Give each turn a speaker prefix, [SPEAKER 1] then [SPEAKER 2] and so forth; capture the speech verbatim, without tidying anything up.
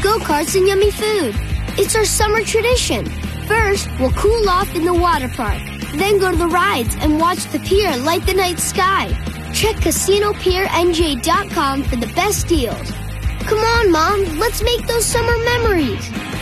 [SPEAKER 1] go-karts and yummy food. It's our summer tradition. First, we'll cool off in the water park. Then go to the rides and watch the pier light the night sky. Check casino pier n j dot com for the best deals. Come on, Mom, let's make those summer memories.